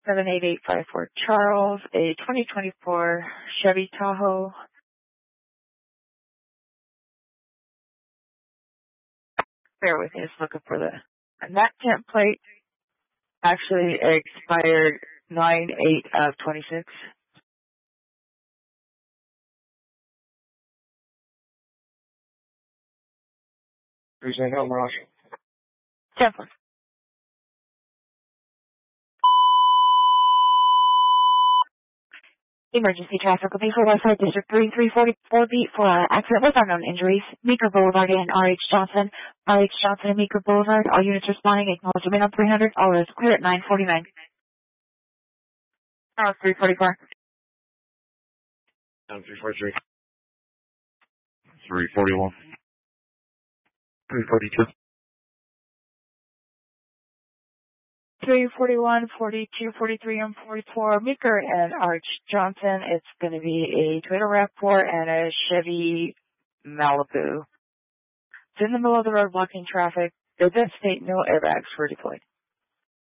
78854 Charles, a 2024 Chevy Tahoe. Bear with me, just looking for and that template actually expired 9/8/26. Appreciate help, Ross. Template. Emergency traffic will be for Westside District 3344 beat for accident with unknown injuries. Meeker Boulevard and R.H. Johnson. R.H. Johnson and Meeker Boulevard. All units responding. Acknowledgement on 300. All is clear at 9:49. 344. 343. 341. 342. 341, 42, 43, and 44. Meeker and Arch Johnson. It's going to be a Toyota RAV4 and a Chevy Malibu. It's in the middle of the road blocking traffic. It does state no airbags were deployed.